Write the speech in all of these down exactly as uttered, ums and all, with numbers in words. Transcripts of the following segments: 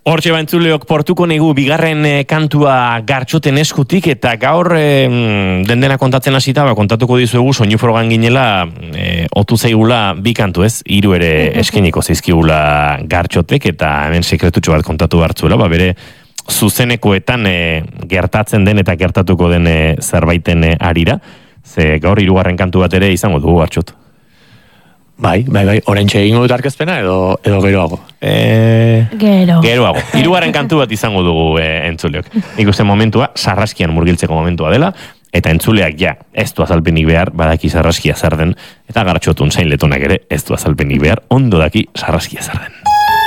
Hortxe bantzuleok portuko negu bigarren e, kantua Gartxoten eskutik, eta gaur e, dendena kontatzen hasita, ba, kontatuko dizuegu soinu frogan ginela e, otu zaigula bi kantu, ez? Hiru ere eskeniko zaizkigula Gartxotek, eta hemen sekretutxo bat kontatu hartzuela, ba, bere zuzenekoetan e, gertatzen den eta gertatuko den e, zerbaiten e, arira, ze gaur hirugarren kantu bat ere izango dugu Gartxot. Bai, bai, bai, oraintxe egingo dut arkezpena edo, edo geroago? E... Gero. Geroago. Hirugarren kantu bat izango dugu e, entzuleok. Nik uste momentua, sarraskian murgiltzeko momentua dela, eta entzuleak ja, ez du azalpenik behar, badaki sarraskia zer den, eta Gartxotun zain letonak ere, ez du azalpenik behar, ondo daki sarraskia zer den.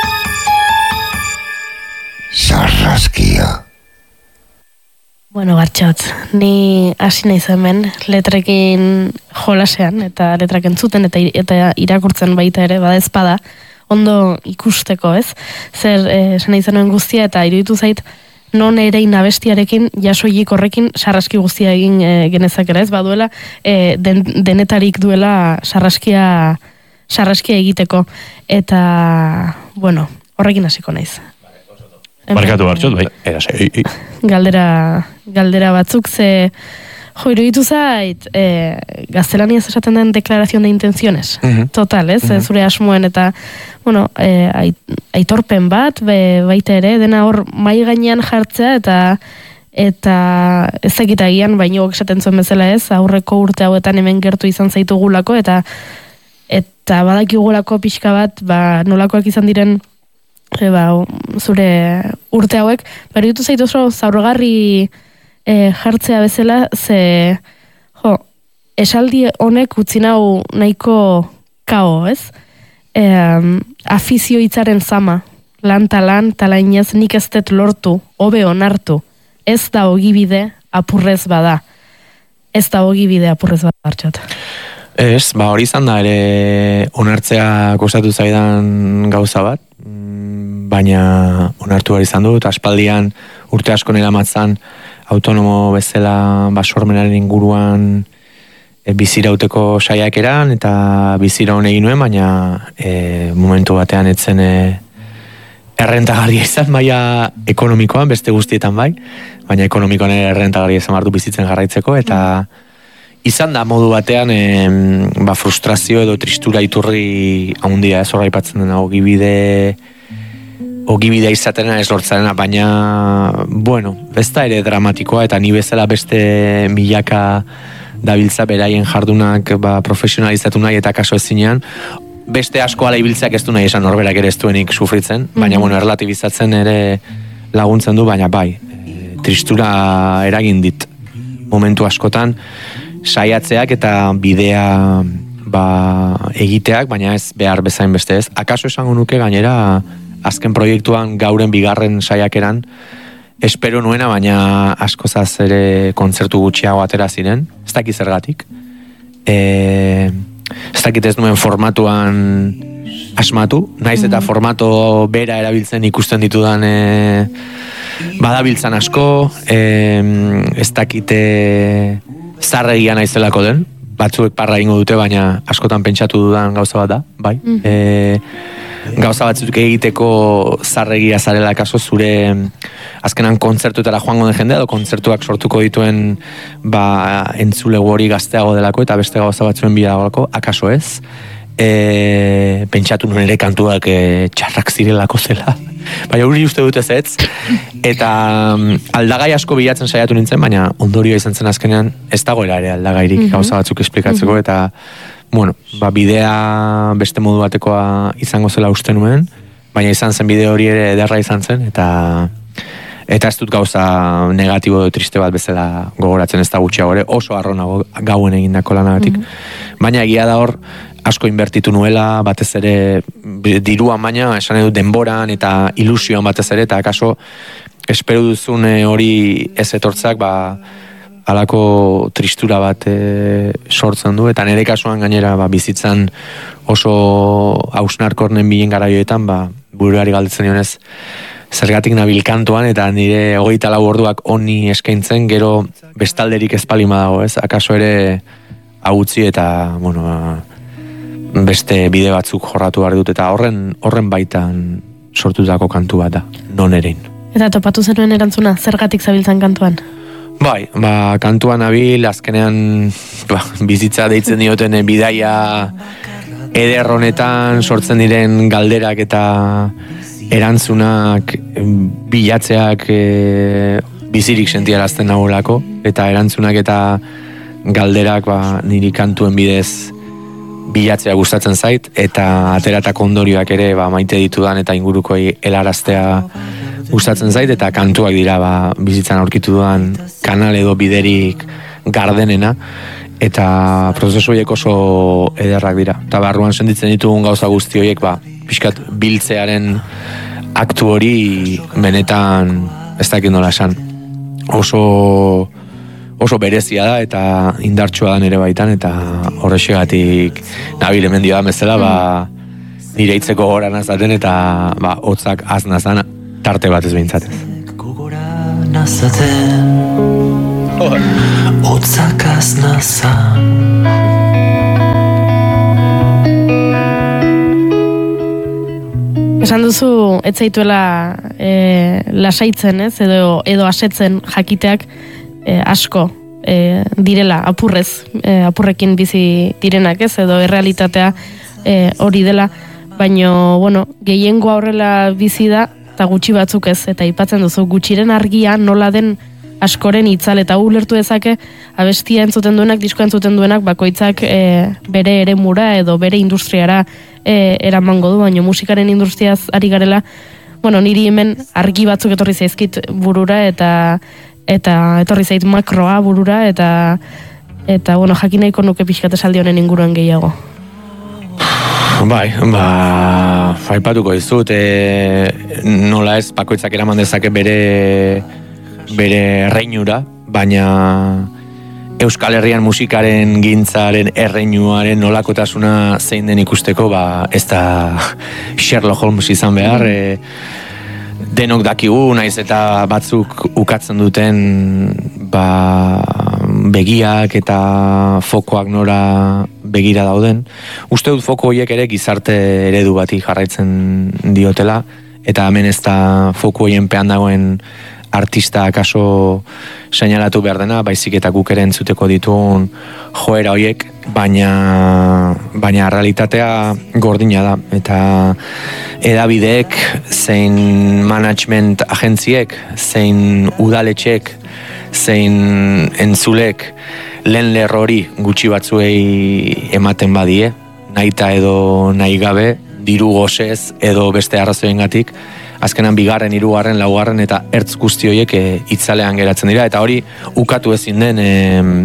Sarraskia. Bueno, Gartxot, ni hasi nahi hemen letrekin jolasean, eta letrak entzuten, eta, eta irakurtzen baita ere, bada ezpada, ondo ikusteko, ez? Zer, esan nahi zenuen guztia, eta iruditu zait, non ere inabestiarekin, jasoiik horrekin, sarraski guztia egin e, genezakera, ez? Baduela, e, den, denetarik duela sarraskia, sarraskia egiteko, eta, bueno, horrekin hasiko naiz. Barkatu Gartxot, bai. Galdera, galdera batzuk, ze jo, iruditu zait, e, gaztelaniaz esaten den deklarazion de intenciones. Uh-huh. Total, ez? Uh-huh. Zure asmoen eta, bueno, e, aitorpen bat, be, baita ere, dena hor mai gainean jartzea, eta eta ez egitagian, baino esaten zuen bezala ez, aurreko urte hauetan hemen gertu izan zaitugulako, eta eta badakigulako pixka bat, ba, nolakoak izan diren E, ba, zure urte hauek, beritu zaitu oso zaurgarri e, jartzea bezala, ze jo, esaldi honek utzi nau nahiko kao, ez? E, afizio hitzaren zama, lan talan, talainez nik ez dut lortu, hobe onartu, ez da ogibide apurrez bada. Ez da ogibide apurrez bada, Gartxot. Ez, ba hori izan da ere onartzea kostatu zaidan gauza bat, baina onartu behar izan dut, aspaldian urte asko nera matzan autonomo bezala basormenaren inguruan e, bizirauteko saiak eran, eta bizira hon egin nuen, baina e, momentu batean etzen e, errentagarria izan, baina ekonomikoan, beste guztietan bai, baina ekonomikoan errentagarria izan bardu bizitzen jarraitzeko, eta izan da modu batean e, ba, frustrazio edo tristura iturri haundia, ez horra ipatzen dena, ogibide ogibidea izatena ez lortzarena, baina, bueno, ez da ere dramatikoa, eta ni bezala beste milaka dabiltza beraien jardunak ba, profesionalizatu nahi eta kaso ezinean, beste asko ala ibiltzeak ez du nahi esan norberak ere ez duenik sufritzen, baina, mm-hmm. bueno, erlatibizatzen ere laguntzen du, baina bai, e, tristura eragin dit momentu askotan, saiatzeak eta bidea ba, egiteak, baina ez behar bezain beste ez. Akaso esango nuke gainera, azken proiektuan gauren bigarren saiakeran, espero nuena, baina askozaz ere kontzertu gutxiago atera ziren, ez dakit zergatik. E, ez dakit ez nuen formatuan asmatu, naiz eta formato bera erabiltzen ikusten ditudan e, badabiltzan asko, e, ez dakite zarregia naizelako den, batzuek parra ingo dute, baina askotan pentsatu dudan gauza bat da, bai. Mm-hmm. E, gauza batzuk egiteko zarregia zarela kaso zure azkenan kontzertuetara joango den jendea edo kontzertuak sortuko dituen ba, entzulegu hori gazteago delako eta beste gauza batzuen bila dagoelako, akaso ez e, pentsatu nuen ere kantuak e, txarrak zirelako zela baina hori uste dut ez ez eta aldagai asko bilatzen saiatu nintzen, baina ondorioa izan zen azkenean ez dagoela ere aldagairik mm-hmm. gauza batzuk esplikatzeko mm-hmm. eta bueno, ba, bidea beste modu batekoa izango zela uste nuen, baina izan zen bideo hori ere ederra izan zen, eta eta ez dut gauza negatibo edo triste bat bezala gogoratzen ez da gutxiago ere, oso arronago gauen egindako lanagatik. Mm-hmm. Baina egia da hor, asko inbertitu nuela, batez ere diruan baina, esan edo denboran eta ilusioan batez ere, eta akaso espero duzun hori ez etortzak, ba, halako tristura bat e, sortzen du, eta nire kasuan gainera ba, bizitzan oso hausnarkornen bilen garaioetan, ba, buruari galdetzen dionez, zergatik nabil kantuan, eta nire hogeita lau orduak honi eskaintzen, gero bestalderik ezpalima dago, ez? Akaso ere hau utzi eta, bueno, beste bide batzuk jorratu behar dut, eta horren, horren baitan sortutako kantu bat da, non erein. Eta topatu zenuen erantzuna, zergatik zabiltzan kantuan? Bai, ba, kantuan abil, azkenean ba, bizitza deitzen dioten bidaia eder honetan sortzen diren galderak eta erantzunak bilatzeak e, bizirik sentiarazten nagolako, eta erantzunak eta galderak ba, niri kantuen bidez bilatzea gustatzen zait, eta ateratako ondorioak ere ba, maite ditudan eta ingurukoi helaraztea gustatzen zait, eta kantuak dira ba, bizitzan aurkitu dudan kanal edo biderik gardenena, eta prozesu horiek oso ederrak dira. Eta barruan sentitzen ditugun gauza guzti horiek ba, pixkat biltzearen aktu hori benetan ez dakit nola esan. Oso, oso berezia da eta indartsua da nere baitan, eta horrexegatik nabil hemen dio da bezala, ba, nire hitzeko goran azaten eta ba, hotzak aznazan tarte bat ez behintzatez. Gogoran azaten, hotzak aznazan. Esan duzu, ez zaituela e, lasaitzen, ez, edo, edo asetzen jakiteak e, asko e, direla, apurrez, e, apurrekin bizi direnak, ez, edo errealitatea e, hori dela, baino, bueno, gehiengoa horrela bizi da, eta gutxi batzuk ez, eta aipatzen duzu, gutxiren argia nola den askoren itzal, eta ulertu dezake, abestia entzuten duenak, diskoa entzuten duenak, bakoitzak e, bere eremura edo bere industriara e, eramango du, baina musikaren industriaz ari garela, bueno, niri hemen argi batzuk etorri zaizkit burura, eta eta etorri zait makroa burura, eta eta bueno, jakin nahiko nuke pixkat esaldi honen inguruan gehiago. Bai, ba, aipatuko dizut, e, nola ez, bakoitzak eraman dezake bere bere reinura, baina Euskal Herrian musikaren gintzaren erreinuaren nolakotasuna zein den ikusteko, ba, ez da Sherlock Holmes izan behar, e, denok dakigu, naiz eta batzuk ukatzen duten ba, begiak eta fokoak nora begira dauden. Uste dut foko horiek ere gizarte eredu bati jarraitzen diotela, eta hemen ez da foko horien pean dagoen artista akaso seinalatu behar dena, baizik eta guk ere entzuteko dituen joera horiek, baina baina realitatea gordina da, eta edabideek, zein management agentziek, zein udaletxek, zein entzulek lehen lerrori gutxi batzuei ematen badie, nahita edo nahi gabe, diru gozez edo beste arrazoiengatik, azkenan bigarren, hirugarren, laugarren eta ertz guzti horiek e, itzalean geratzen dira, eta hori ukatu ezin den e,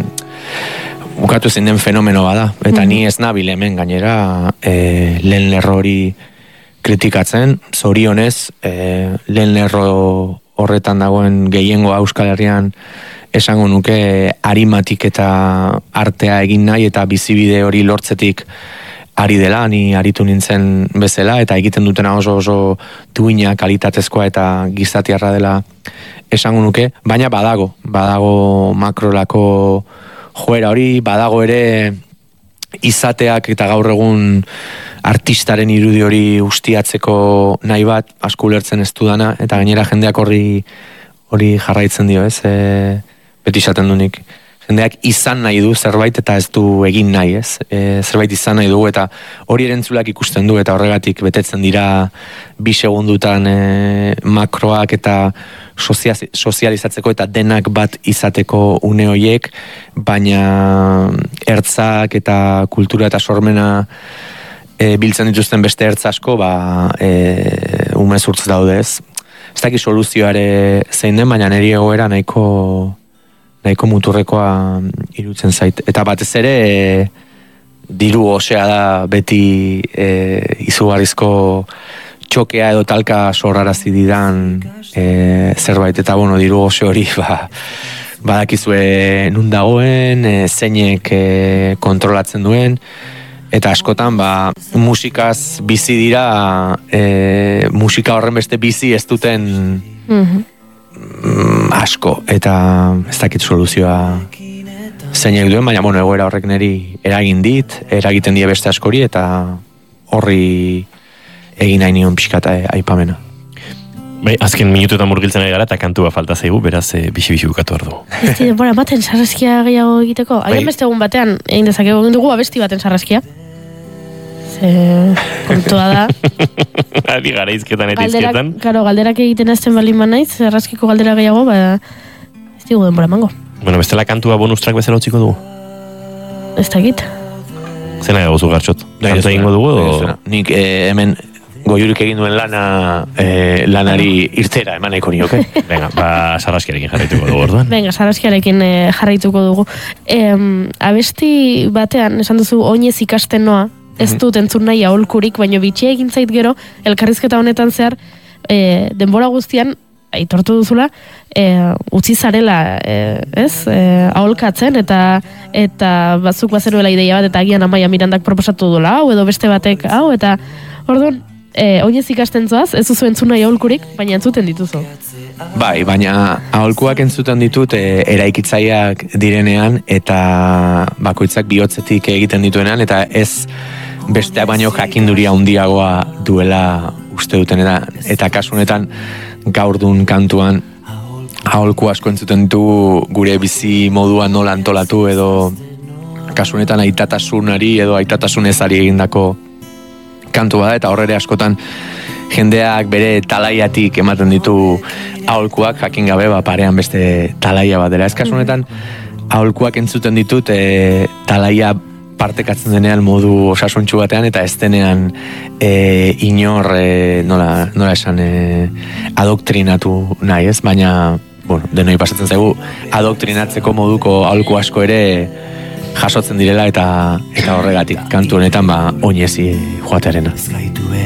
ukatu ezin den fenomeno bada, eta ni ez nabil hemen gainera e, lehen lerro hori kritikatzen, zorionez e, lehen lerro horretan dagoen gehiengoa Euskal Herrian esango nuke arimatik eta artea egin nahi eta bizibide hori lortzetik ari dela, ni aritu nintzen bezala, eta egiten dutena oso oso duina, kalitatezkoa eta gizatiarra dela esango nuke, baina badago, badago makrolako joera hori, badago ere izateak eta gaur egun artistaren irudi hori ustiatzeko nahi bat, asko ulertzen ez dudana, eta gainera jendeak horri hori jarraitzen dio, ez, e, beti esaten dunik. Jendeak izan nahi du zerbait eta ez du egin nahi, ez? E, zerbait izan nahi dugu eta hori erentzulak ikusten du eta horregatik betetzen dira bi segundutan e, makroak eta sozializatzeko eta denak bat izateko une horiek, baina ertzak eta kultura eta sormena e, biltzen dituzten beste ertz asko, ba, e, umez urtz daude, ez? Ez daki soluzioare zein den, baina niri egoera nahiko nahiko muturrekoa irutzen zait. Eta batez ere, e, diru osea da beti e, izugarrizko txokea edo talka sorrarazi didan e, zerbait. Eta bueno, diru ose hori ba, badakizue nun dagoen, e, zeinek e, kontrolatzen duen, eta askotan ba, musikaz bizi dira, e, musika horren beste bizi ez duten mm-hmm. asko, eta ez dakit soluzioa zeinek duen, baina bueno, egoera horrek niri eragin dit, eragiten die beste askori, eta horri egin nahi nion pixkata aipamena. Bai, azken minutuetan murgiltzen ari gara eta kantua falta zaigu, beraz, e, bixi-bixi bukatu ardu. Ez di, denbora baten sarraskia gehiago egiteko. Agian Bai. beste egun batean, egin dezakegu, egin dugu abesti baten sarraskia. Ze, kontua da. Adi gara izketan eta Galderak, izketan. karo, galderak egiten azten balin banaiz, sarraskiko galdera gehiago, ba, ez digu denbora mango. Bueno, bestela kantua bonus track bezala utziko dugu. Ez dakit. Zena gauzu gartxot? Kantua egingo dugu, edo... Nik eh, hemen goiurik egin duen lana eh, lanari irtera eman nahiko nioke. Venga, ba, sarraskiarekin jarraituko dugu orduan. Venga, sarraskiarekin eh, jarraituko dugu. Em, abesti batean, esan duzu, oinez ikasten noa, ez dut entzun nahi aholkurik, baino bitxia egin zait gero, elkarrizketa honetan zehar, eh, denbora guztian, aitortu duzula, eh, utzi zarela, eh, ez, eh, aholkatzen, eta eta batzuk bazeruela ideia bat, eta agian Amaia Mirandak proposatu duela, hau, edo beste batek, hau, eta orduan, eh, oinez ikasten zoaz, ez duzu entzun nahi aholkurik, baina entzuten dituzu. Bai, baina aholkuak entzuten ditut e, eraikitzaileak direnean eta bakoitzak bihotzetik egiten dituenean eta ez besteak baino jakinduria handiagoa duela uste duten eta, eta kasu honetan gaurdun kantuan aholku asko entzuten ditu gure bizi modua nola antolatu edo kasu honetan aitatasunari edo aitatasun ezari egindako kantu bada eta horrere askotan jendeak bere talaiatik ematen ditu aholkuak jakin gabe ba parean beste talaia bat dela. Ez kasu honetan aholkuak entzuten ditut e, talaia partekatzen denean modu osasuntsu batean eta ez denean e, inor e, nola, nola esan e, adoktrinatu nahi ez, baina bueno, denoi pasatzen zaigu adoktrinatzeko moduko aholku asko ere jasotzen direla eta eta horregatik kantu honetan ba oinezi joatearena.